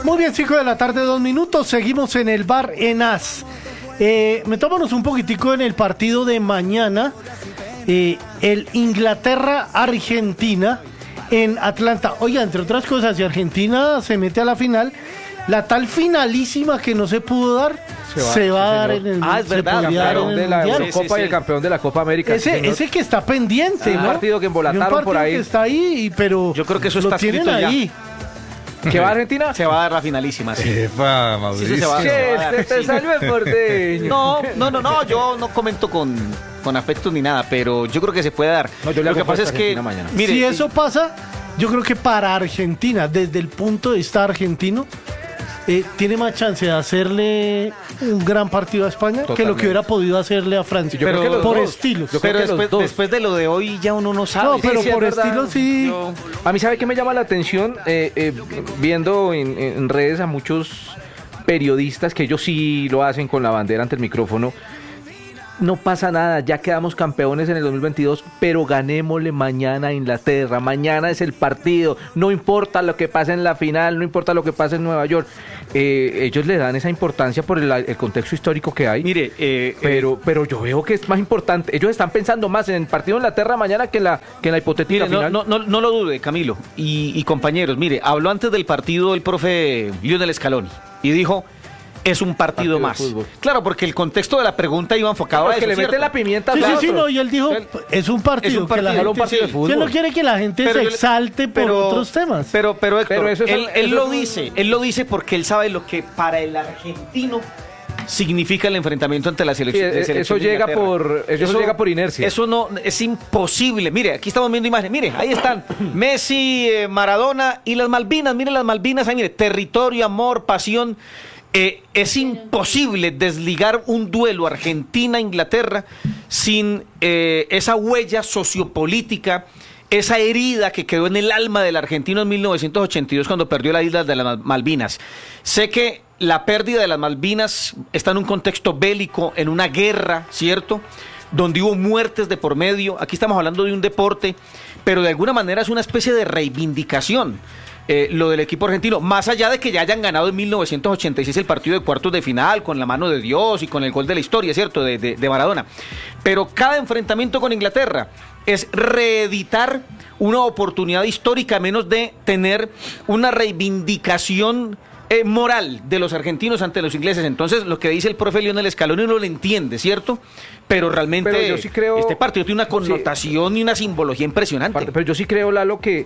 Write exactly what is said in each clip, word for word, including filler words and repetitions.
Muy bien, cinco de la tarde, dos minutos. Seguimos en el bar Enaz. Eh, metámonos un poquitico en el partido de mañana. Eh, el Inglaterra-Argentina en Atlanta. Oiga, entre otras cosas, si Argentina se mete a la final, la tal finalísima que no se pudo dar, se va, se va a dar en el Ah, es verdad, el campeón de la Eurocopa sí, sí, sí. y el campeón de la Copa América. Ese, ese que está pendiente, ah, ¿no? Un partido que embolataron por ahí. Que está ahí, y, pero yo creo que eso lo está tienen escrito ya. ahí. ¿Qué va a Argentina? Se va a dar la finalísima, sí. Epa, Mauricio. Sí, se va, se va a dar, Te, te sí. salió el porteño. No, no, no, no, yo no comento con, con afectos ni nada, pero yo creo que se puede dar. No, yo le Lo que hago pasa es fuerza a que, Argentina mañana. mire, Si eso pasa, yo creo que para Argentina, desde el punto de vista argentino, eh, tiene más chance de hacerle un gran partido a España Totalmente. que lo que hubiera podido hacerle a Francia. Yo creo que los por dos. estilos. Yo creo pero que los después, dos. después de lo de hoy ya uno no sabe. No, pero sí, es por verdad. estilo sí. Yo- A mí, ¿sabe qué me llama la atención? Eh, eh, viendo en, en redes a muchos periodistas que ellos sí lo hacen con la bandera ante el micrófono. No pasa nada, ya quedamos campeones en el dos mil veintidós, pero ganémosle mañana a Inglaterra. Mañana es el partido, no importa lo que pase en la final, no importa lo que pase en Nueva York. Eh, ellos le dan esa importancia por el, el contexto histórico que hay. Mire, eh, Pero, pero yo veo que es más importante. Ellos están pensando más en el partido de Inglaterra mañana que en la, que en la hipotética Mire, no, final. no, no, no lo dude, Camilo y, y compañeros. Mire, habló antes del partido el profe Lionel Scaloni y dijo, es un partido, Partido de más. fútbol. Claro, porque el contexto de la pregunta iba enfocado a que eso, le ¿cierto? mete la pimienta. Sí, a sí, otros. sí, no, y él dijo, es un partido, Es un que la partido, gente, un partido de sí. fútbol. ¿Quién no quiere que la gente Pero se yo le- exalte por pero- otros temas? Pero, pero Héctor, Pero eso es- él, él eso lo es un- dice, él lo dice porque él sabe lo que para el argentino significa el enfrentamiento ante la Sí, selección. eh, de selección eso de llega Inglaterra. por eso, llega por inercia. Eso no es imposible. Mire, aquí estamos viendo imágenes. Mire, ahí están Messi, eh, Maradona y las Malvinas. Mire las Malvinas, ahí mire, territorio, amor, pasión. Eh, es imposible desligar un duelo Argentina-Inglaterra sin eh, esa huella sociopolítica, esa herida que quedó en el alma del argentino en mil novecientos ochenta y dos cuando perdió la isla de las Malvinas. Sé que la pérdida de las Malvinas está en un contexto bélico, en una guerra, ¿cierto?, donde hubo muertes de por medio. Aquí estamos hablando de un deporte, pero de alguna manera es una especie de reivindicación. Eh, lo del equipo argentino, más allá de que ya hayan ganado en mil novecientos ochenta y seis el partido de cuartos de final con la mano de Dios y con el gol de la historia, ¿cierto?, de, de, de Maradona. Pero cada enfrentamiento con Inglaterra es reeditar una oportunidad histórica, a menos de tener una reivindicación eh, moral de los argentinos ante los ingleses. Entonces, lo que dice el profe Lionel Scaloni uno lo entiende, ¿cierto? Pero realmente Pero yo sí creo- este partido tiene una connotación sí. y una simbología impresionante. Parte, pero yo sí creo, Lalo, que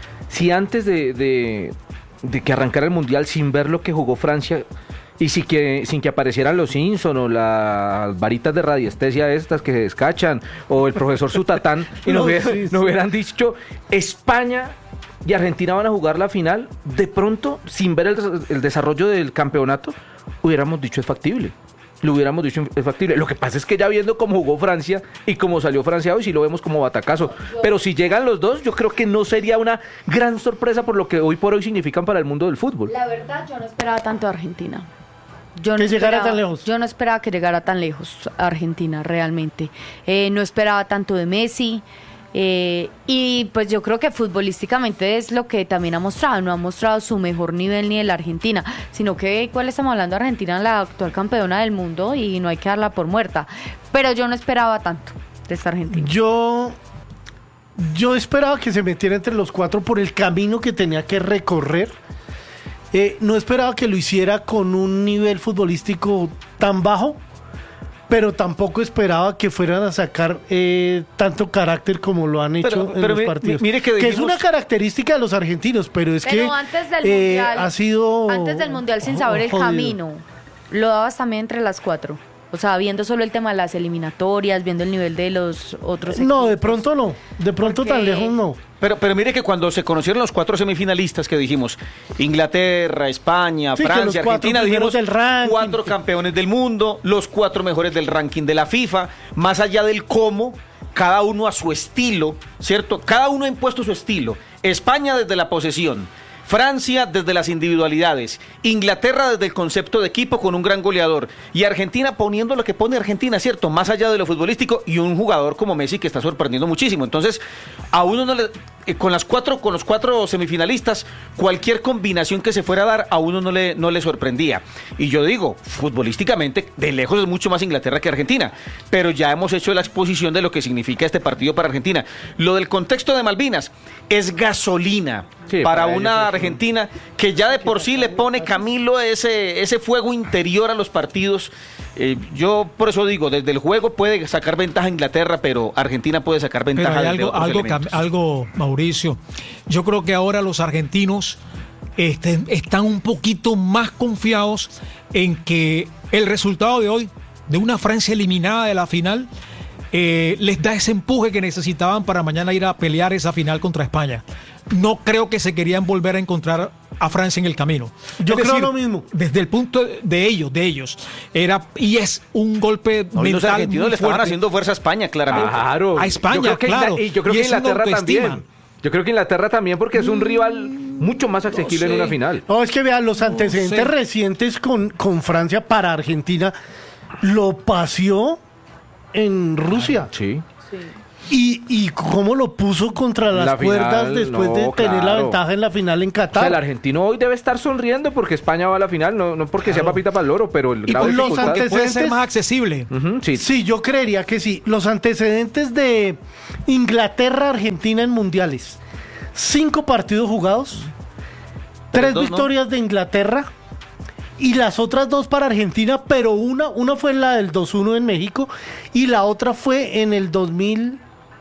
si antes de, de, de que arrancara el Mundial, sin ver lo que jugó Francia y sin que, sin que aparecieran los Simpson o las varitas de radiestesia estas que se descachan o el profesor Sutatán y nos, No, hubiera- sí, sí. nos hubieran dicho España y Argentina van a jugar la final, de pronto, sin ver el, el desarrollo del campeonato, hubiéramos dicho es factible. Lo hubiéramos dicho es factible. Lo que pasa es que ya viendo cómo jugó Francia y cómo salió Francia hoy, sí lo vemos como batacazo. Pero si llegan los dos, yo creo que no sería una gran sorpresa por lo que hoy por hoy significan para el mundo del fútbol. La verdad, yo no esperaba tanto a Argentina. Yo Que no llegara esperaba- tan lejos. Yo no esperaba que llegara tan lejos Argentina, realmente. Eh, no esperaba tanto de Messi. Eh, y pues yo creo que futbolísticamente es lo que también ha mostrado. No ha mostrado su mejor nivel ni de la Argentina, sino que igual estamos hablando de Argentina, la actual campeona del mundo, y no hay que darla por muerta. Pero yo no esperaba tanto de esta Argentina. Yo, yo esperaba que se metiera entre los cuatro por el camino que tenía que recorrer. Eh, no esperaba que lo hiciera con un nivel futbolístico tan bajo, pero tampoco esperaba que fueran a sacar eh, tanto carácter como lo han hecho Pero- en pero los mi- partidos. mi- mire que es dijimos- una característica de los argentinos, pero es Pero que antes del eh, mundial, ha sido antes del mundial sin saber el jodido. camino, lo dabas también entre las cuatro. O sea, viendo solo el tema de las eliminatorias, viendo el nivel de los otros No, de equipos. pronto no, de pronto Porque- tan lejos no. Pero, pero mire que cuando se conocieron los cuatro semifinalistas que dijimos, Inglaterra, España, Sí, que los Francia, cuatro Argentina, primeros dijimos del ranking. cuatro campeones del mundo, los cuatro mejores del ranking de la FIFA, más allá del cómo, cada uno a su estilo, ¿cierto? Cada uno ha impuesto su estilo. España desde la posesión, Francia desde las individualidades, Inglaterra desde el concepto de equipo con un gran goleador y Argentina poniendo lo que pone Argentina, ¿cierto? Más allá de lo futbolístico y un jugador como Messi que está sorprendiendo muchísimo. Entonces, a uno no le, eh, con las cuatro, con los cuatro semifinalistas, cualquier combinación que se fuera a dar a uno no le, no le sorprendía. Y yo digo, futbolísticamente, de lejos es mucho más Inglaterra que Argentina, pero ya hemos hecho la exposición de lo que significa este partido para Argentina. Lo del contexto de Malvinas es gasolina sí, para, para una Argentina que ya de por sí le pone, Camilo, ese, ese fuego interior a los partidos. Eh, yo por eso digo, desde el juego puede sacar ventaja Inglaterra, pero Argentina puede sacar ventaja pero hay desde algo, otros algo, elementos. algo, Mauricio, yo creo que ahora los argentinos este, están un poquito más confiados en que el resultado de hoy, de una Francia eliminada de la final, eh, les da ese empuje que necesitaban para mañana ir a pelear esa final contra España. No creo que se querían volver a encontrar a Francia en el camino. Yo es creo decir, lo mismo. Desde el punto de ellos, de ellos, era y es un golpe no, mental los argentinos muy le estaban fuerte. haciendo fuerza a España, claramente. Claro. A España, yo creo que claro. Y yo creo Y que es una Inglaterra autoestima. también. Yo creo que Inglaterra también, porque es un rival mucho más asequible No sé. en una final. No, es que vean, los antecedentes sé. recientes con, con Francia para Argentina lo paseó en Rusia. Sí. Y, y cómo lo puso contra las La final, cuerdas después no, de tener la claro. ventaja en la final en O sea, Qatar. el argentino hoy debe estar sonriendo porque España va a la final, no, no porque sea papita para el loro, pero el Y grado de con los dificultad- antecedentes- Puede ser más accesible. Ujú, sí. Sí, yo creería que sí. Los antecedentes de Inglaterra-Argentina en mundiales. Cinco partidos jugados, tres dos, ¿no? victorias de Inglaterra y las otras dos para Argentina, pero una, una fue la del dos uno en México y la otra fue en el dos mil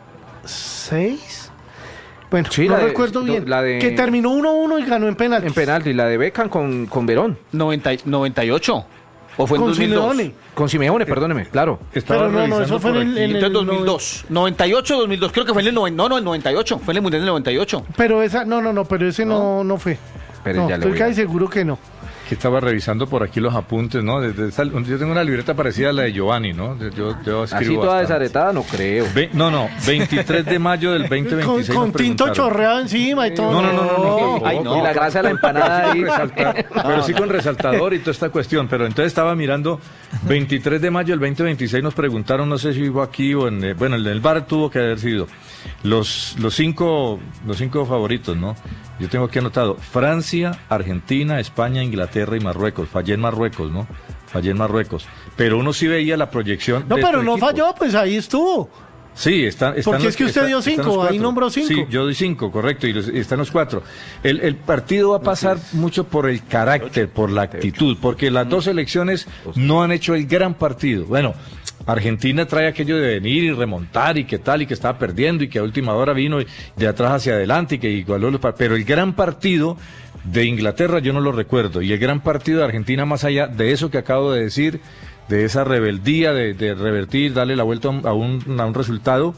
seis. Bueno, Sí, no la de- recuerdo no, bien. la de- Que terminó uno uno y ganó en penaltis. En penalti, la de Beckham con, con Verón. noventa, noventa y ocho. ¿O fue en Con dos mil dos? Simeone. Con Simeone, perdóneme, claro. Estaba Pero no, no, revisando eso fue por en el- aquí. en el- Entonces dos mil dos. noventa y ocho, dos mil dos. Creo que fue en el noventa. No, no, en noventa y ocho. Fue en el Mundial del noventa y ocho. Pero esa, no, no, no, pero ese no, no fue. Pero No, ya le estoy voy a- casi seguro que no. Que estaba revisando por aquí los apuntes, ¿no? Desde esa- yo tengo una libreta parecida a la de Giovanni, ¿no? Yo, yo Así escribo toda bastante. desaretada no creo. Ve- no, no, veintitrés de mayo del veinte Con, veintiséis. con nos tinto preguntaron. chorreado encima y todo. No, no, no, no, no. Ay, no. Y la grasa de la empanada ahí. Resaltar, pero sí con resaltador y toda esta cuestión. Pero entonces estaba mirando, veintitrés de mayo del veinte veintiséis nos preguntaron, no sé si iba aquí o en, eh, bueno, en el bar tuvo que haber sido, los, los, cinco, los cinco favoritos, ¿no? Yo tengo aquí anotado, Francia, Argentina, España, Inglaterra y Marruecos. Fallé en Marruecos, ¿no? Fallé en Marruecos. Pero uno sí veía la proyección. No, de pero estos no equipos. falló, pues ahí estuvo. Sí, está, están Porque los- es que usted está- dio están cinco, los ahí cuatro. nombró cinco. Sí, yo di cinco, correcto, y los- y están los cuatro. El, el partido va a pasar mucho por el carácter, por la actitud, porque las dos selecciones no han hecho el gran partido. Bueno, Argentina trae aquello de venir y remontar y qué tal, y que estaba perdiendo y que a última hora vino y de atrás hacia adelante y que igualó los par- pero el gran partido de Inglaterra yo no lo recuerdo, y el gran partido de Argentina, más allá de eso que acabo de decir, de esa rebeldía de, de revertir, darle la vuelta a un, a un, a un resultado,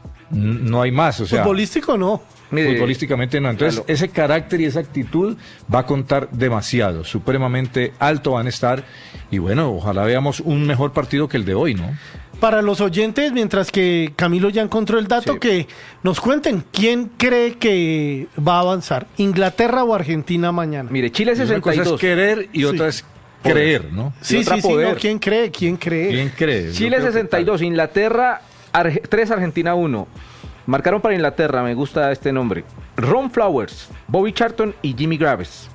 n- no hay más, o sea, Futbolístico no. Mire, futbolísticamente no. Entonces, claro. ese carácter y esa actitud va a contar demasiado, supremamente alto van a estar, y bueno, ojalá veamos un mejor partido que el de hoy, ¿no? Para los oyentes, mientras que Camilo ya encontró el dato, Sí. que nos cuenten quién cree que va a avanzar, Inglaterra o Argentina mañana. Mire, Chile Y una sesenta y cosa es dos. querer y otra es creer, ¿no? Sí, otra sí, sí, poder. no, ¿quién cree? ¿Quién cree? ¿Quién cree? Yo Chile creo que sesenta y dos, Inglaterra Arge- tres, Argentina uno. Marcaron para Inglaterra, me gusta este nombre. Ron Flowers, Bobby Charlton y Jimmy Graves.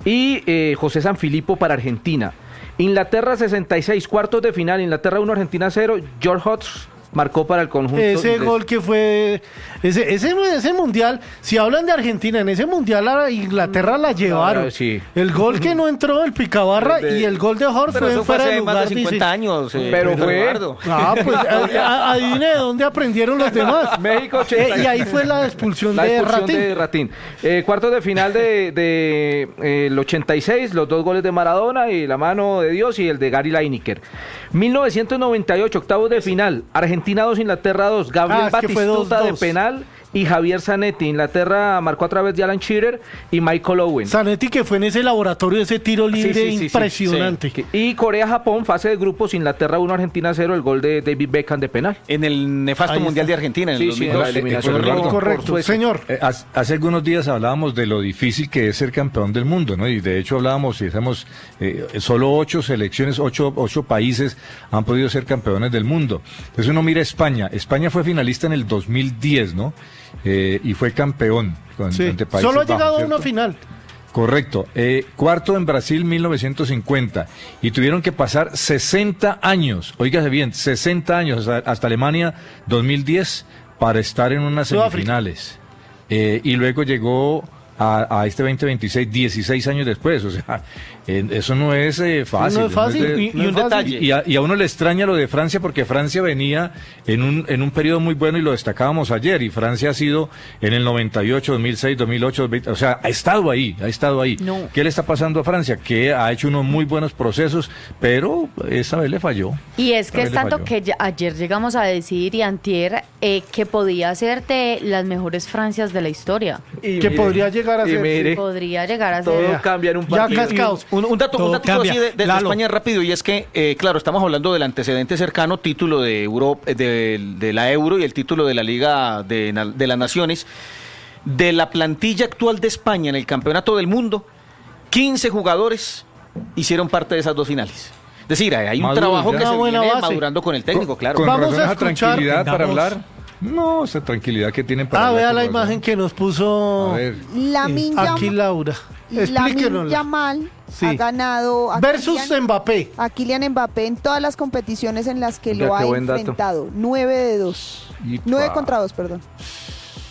Y eh, José Sanfilippo para Argentina. Inglaterra sesenta y seis, cuartos de final. Inglaterra uno, Argentina cero. George Hodges marcó para el conjunto. Ese de- gol que fue, ese, ese, ese mundial, si hablan de Argentina, en ese mundial a Inglaterra la llevaron. Ah, sí. El gol que no entró, el Picabarra, Desde- y el gol de Hort Pero fue eso en fue fuera de hace más lugar. de cincuenta dice. años. eh, Pero fue- Eduardo. Ah, pues a- a- adivine de dónde aprendieron los demás. México ochenta. Eh, y ahí fue la expulsión, La de expulsión Ratín. de Ratín. Eh, cuartos de final de, de, eh, el ochenta y seis, los dos goles de Maradona y la mano de Dios y el de Gary Lineker. mil novecientos noventa y ocho, octavos de final, Argentina dos, Inglaterra dos, Gabriel Ah, es que fue dos, Batistuta de dos. penal y Javier Zanetti. Inglaterra marcó a través de Alan Shearer y Michael Owen. Zanetti, que fue en ese laboratorio, ese tiro libre Sí, sí, sí, sí, impresionante. sí. Y Corea-Japón, fase de grupos, Inglaterra uno, Argentina cero, el gol de David Beckham de penal. En el nefasto Ahí Mundial está. de Argentina, en el Sí, dos sí, mil en la dos. eliminación. Eh, por- por Correcto, Suecia. señor. Eh, hace hace algunos días hablábamos de lo difícil que es ser campeón del mundo, ¿no? Y de hecho hablábamos y decíamos, eh, solo ocho selecciones, ocho, ocho países han podido ser campeones del mundo. Entonces uno mira España. España fue finalista en el dos mil diez, ¿no? eh, y fue campeón con, Sí. ante Países Solo ha Bajos, llegado a ¿cierto? una final. Correcto. Eh, cuarto en Brasil, mil novecientos cincuenta. Y tuvieron que pasar sesenta años, oígase bien, sesenta años hasta, hasta Alemania dos mil diez para estar en unas Sudáfrica. semifinales. Eh, y luego llegó a, a este veinte veintiséis, dieciséis años después. O sea, eh, eso no es eh, fácil. No es fácil. de- Y, y No es un fácil. detalle. y a, y a uno le extraña lo de Francia porque Francia venía en un, en un periodo muy bueno y lo destacábamos ayer. Y Francia ha sido en el noventa y ocho, dos mil seis, dos mil ocho, dos mil veinte, o sea, ha estado ahí, ha estado ahí. No. ¿Qué le está pasando a Francia? Que ha hecho unos muy buenos procesos, pero esa vez le falló. Y es que Esa es vez le tanto falló. que ya- ayer llegamos a decir y antier eh, que podía ser de las mejores Francias de la historia. Y Que mire, podría llegar a y ser, mire, Podría llegar a todo ser. cambia en un Ya partido. cascaos. Un, un dato, un Todo dato cambia. así de, de- de Lalo. España rápido, y es que, eh, claro, estamos hablando del antecedente cercano, título de, Europa, de, de la Euro y el título de la Liga de, na- de las Naciones. De la plantilla actual de España en el Campeonato del Mundo, quince jugadores hicieron parte de esas dos finales. Es decir, hay hay un Maduros trabajo ya. que Una se buena viene base. madurando con el técnico, claro. Con Vamos razón a esa escuchar- tranquilidad para Entendamos. hablar. No, esa tranquilidad que tienen para Ah, hablar. vea con la razón. imagen que nos puso A ver. Lamine aquí Yam- Laura. Lamine Explíquenos. Yamal Sí. ha ganado a Versus Kylian, Mbappé. a Kylian Mbappé en todas las competiciones en las que Oiga, lo ha qué buen dato. enfrentado. nueve de dos. Y nueve pa. contra dos, perdón.